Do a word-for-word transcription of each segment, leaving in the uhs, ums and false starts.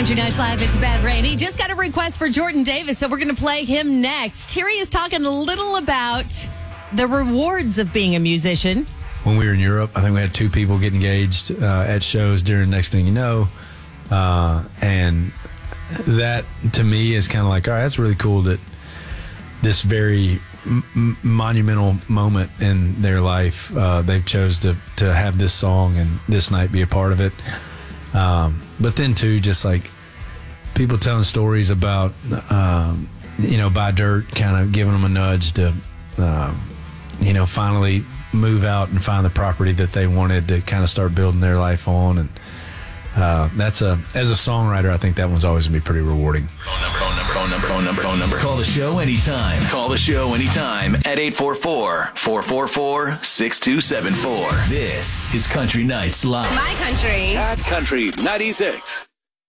Country Nights Live, it's Bad Rain. He just got a request for Jordan Davis, so we're going to play him next. Terry is talking a little about the rewards of being a musician. When we were in Europe, I think we had two people get engaged uh, at shows during Next Thing You Know. Uh, and that, to me, is kind of like, all right, that's really cool that this very m- monumental moment in their life, uh, they've chose to, to have this song and this night be a part of it. Um, but then, too, just like people telling stories about, um, you know, Buy Dirt, kind of giving them a nudge to, um, you know, finally move out and find the property that they wanted to kind of start building their life on. And uh, that's a, as a songwriter, I think that one's always going to be pretty rewarding. Phone number, phone number, phone number, phone number, phone number. Call the show anytime. Call the show anytime at eight four four, four four four, six two seven four. This is Country Nights Live. My country. At Country ninety-six.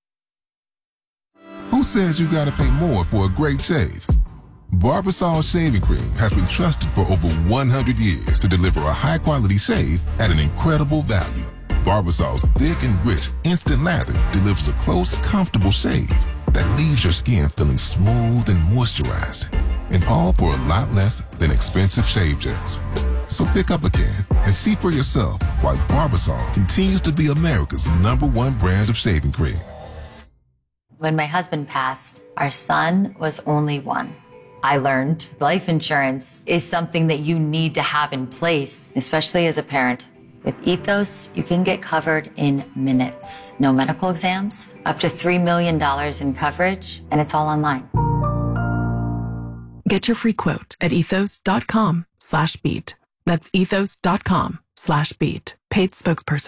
Who says you gotta pay more for a great shave? Barbasol Shaving Cream has been trusted for over one hundred years to deliver a high-quality shave at an incredible value. Barbasol's thick and rich instant lather delivers a close, comfortable shave that leaves your skin feeling smooth and moisturized, and all for a lot less than expensive shave gels. So pick up a can and see for yourself why Barbasol continues to be America's number one brand of shaving cream. When my husband passed, our son was only one. I learned life insurance is something that you need to have in place, especially as a parent. With Ethos, you can get covered in minutes. No medical exams, up to three million dollars in coverage, and it's all online. Get your free quote at ethos.com slash beat. That's ethos.com slash beat. Paid spokesperson.